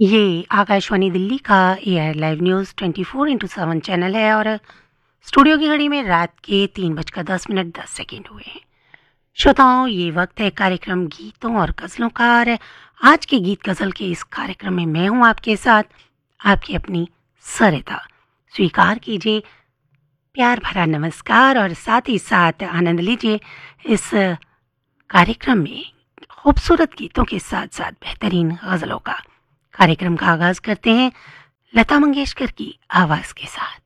ये आकाशवाणी दिल्ली का AIR live news 24/7 channel है और स्टूडियो की घड़ी में रात के 3:10 हुए हैं। श्रोताओं, ये वक्त है कार्यक्रम गीतों और गज़लों का और आज के गीत गज़ल के इस कार्यक्रम में मैं हूँ आपके साथ, आपकी अपनी सरिता। स्वीकार कीजिए प्यार भरा नमस्कार और साथ ही साथ आनंद लीजिए इस कार्यक्रम में खूबसूरत गीतों के साथ साथ बेहतरीन गज़लों का। कार्यक्रम का आगाज़ करते हैं लता मंगेशकर की आवाज़ के साथ।